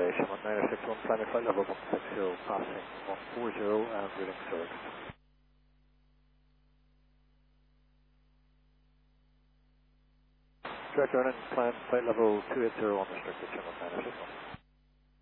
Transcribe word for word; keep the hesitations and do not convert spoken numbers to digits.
Foundation, one nine six one, climbing flight level one six zero, passing one four zero and reading Zurich. Direct running, climb flight level two eight zero, unrestricted, channel nine six one.